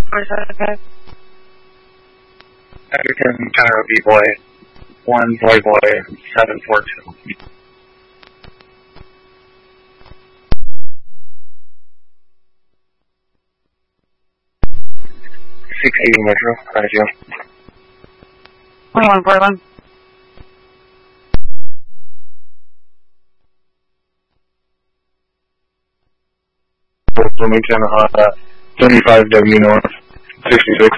Edgerton, Cairo B-Boy, 1 Boy 742. 680 Metro, Radio. 21 Portland. Bloomington, 35W North, 66.